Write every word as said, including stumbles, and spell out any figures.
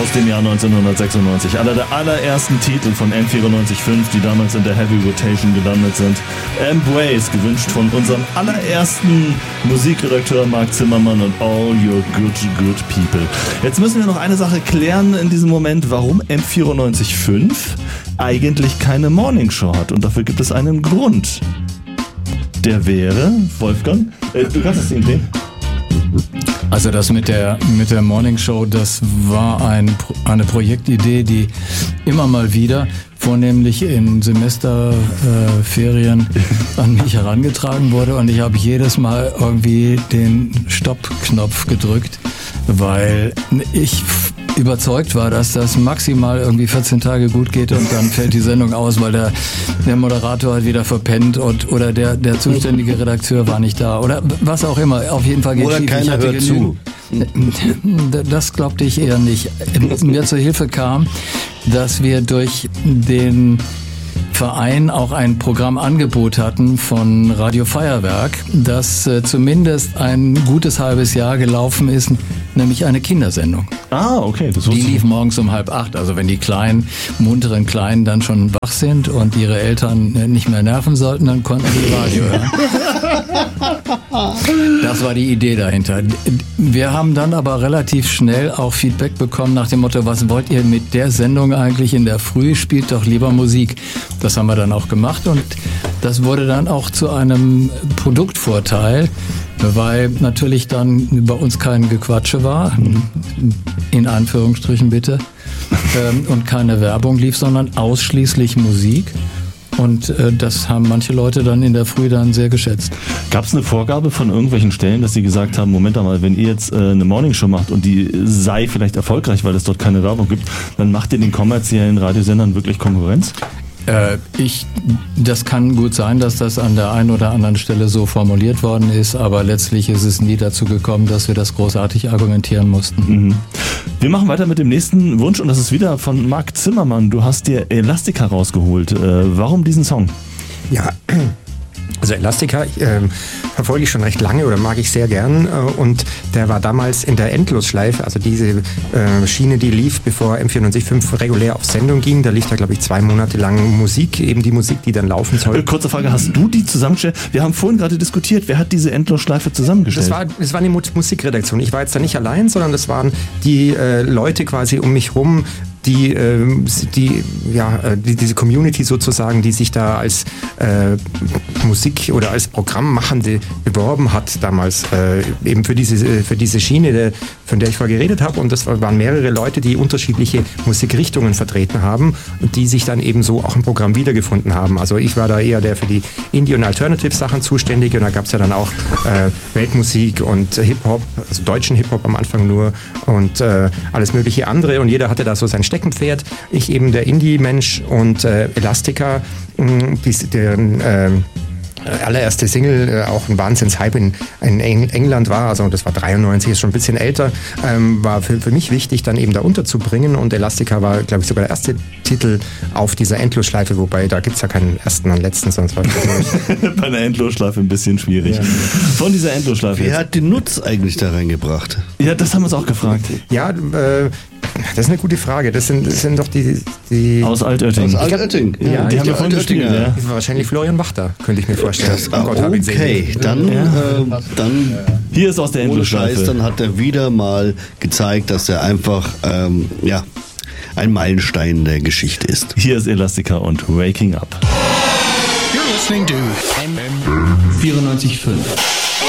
aus dem Jahr neunzehnhundertsechsundneunzig. Einer der allerersten Titel von M vierundneunzig Komma fünf, die damals in der Heavy Rotation gelandet sind. Embrace, gewünscht von unserem allerersten Musikredakteur Marc Zimmermann und all your good, good people. Jetzt müssen wir noch eine Sache klären in diesem Moment, warum M vierundneunzig Komma fünf eigentlich keine Morningshow hat. Und dafür gibt es einen Grund. Der wäre, Wolfgang, äh, du kannst es ihm sehen. Also das mit der mit der Morning Show, das war ein, eine Projektidee, die immer mal wieder, vornehmlich in Semesterferien, äh, an mich herangetragen wurde und ich habe jedes Mal irgendwie den Stopp-Knopf gedrückt, weil ich überzeugt war, dass das maximal irgendwie vierzehn Tage gut geht und dann fällt die Sendung aus, weil der, der Moderator hat wieder verpennt und oder der, der zuständige Redakteur war nicht da oder was auch immer. Auf jeden Fall geht oder schief. Keiner hört zu. Das glaubte ich eher nicht. Mir zur Hilfe kam, dass wir durch den Verein auch ein Programmangebot hatten von Radio Feuerwerk, das äh, zumindest ein gutes halbes Jahr gelaufen ist, nämlich eine Kindersendung. Ah, okay. Das die lief morgens um halb acht, also wenn die kleinen, munteren Kleinen dann schon wach sind und ihre Eltern nicht mehr nerven sollten, dann konnten die Radio hören. Das war die Idee dahinter. Wir haben dann aber relativ schnell auch Feedback bekommen nach dem Motto, was wollt ihr mit der Sendung eigentlich in der Früh? Spielt doch lieber Musik. Das haben wir dann auch gemacht und das wurde dann auch zu einem Produktvorteil, weil natürlich dann bei uns kein Gequatsche war, in Anführungsstrichen bitte, und keine Werbung lief, sondern ausschließlich Musik. Und äh, das haben manche Leute dann in der Früh dann sehr geschätzt. Gab es eine Vorgabe von irgendwelchen Stellen, dass sie gesagt haben, Moment mal, wenn ihr jetzt äh, eine Morningshow macht und die sei vielleicht erfolgreich, weil es dort keine Werbung gibt, dann macht ihr den kommerziellen Radiosendern wirklich Konkurrenz? Äh, ich, das kann gut sein, dass das an der einen oder anderen Stelle so formuliert worden ist, aber letztlich ist es nie dazu gekommen, dass wir das großartig argumentieren mussten. Mhm. Wir machen weiter mit dem nächsten Wunsch und das ist wieder von Marc Zimmermann. Du hast dir Elastica rausgeholt. Äh, warum diesen Song? Ja, also Elastica äh, verfolge ich schon recht lange oder mag ich sehr gern äh, und der war damals in der Endlosschleife, also diese äh, Schiene, die lief, bevor M vierundneunzig Komma fünf regulär auf Sendung ging, da lief da glaube ich zwei Monate lang Musik, eben die Musik, die dann laufen soll. Äh, kurze Frage, hast du die zusammengestellt? Wir haben vorhin gerade diskutiert, wer hat diese Endlosschleife zusammengestellt? Das war, das war eine Musikredaktion, ich war jetzt da nicht allein, sondern das waren die äh, Leute quasi um mich rum, die, äh, die, ja, die, diese Community sozusagen, die sich da als äh, Musik oder als Programmmachende beworben hat damals, äh, eben für diese, für diese Schiene, der, von der ich vorher geredet habe. Und das waren mehrere Leute, die unterschiedliche Musikrichtungen vertreten haben und die sich dann eben so auch im Programm wiedergefunden haben. Also ich war da eher der für die Indie- und Alternative-Sachen zuständig und da gab es ja dann auch äh, Weltmusik und Hip-Hop, also deutschen Hip-Hop am Anfang nur und äh, alles mögliche andere und jeder hatte da so sein Steckenpferd. Ich eben der Indie-Mensch und äh, Elastica, mh, die, deren äh, allererste Single äh, auch ein Wahnsinns-Hype in, in Eng- England war, also das war dreiundneunzig, ist schon ein bisschen älter, ähm, war für, für mich wichtig, dann eben da unterzubringen und Elastica war, glaube ich, sogar der erste Titel auf dieser Endlosschleife, wobei da gibt es ja keinen ersten und letzten, sonst war das bei einer Endlosschleife ein bisschen schwierig. Ja. Von dieser Endlosschleife. Wer hat den Nutz eigentlich da reingebracht? Ja, das haben wir uns auch gefragt. Ja, äh, das ist eine gute Frage. Das sind, das sind doch die, die... Aus Altötting. Aus Altötting. Ja, ja, die haben wir vorhin gespielt. Ja. Das war wahrscheinlich Florian Wachter, könnte ich mir vorstellen. Das, ah, okay, dann, ja. äh, dann... Hier ist aus der Endlosschleife. Ohne Scheiß, dann hat er wieder mal gezeigt, dass er einfach, ähm, ja, ein Meilenstein der Geschichte ist. Hier ist Elastica und Waking Up. You're listening to M vierundneunzig Komma fünf.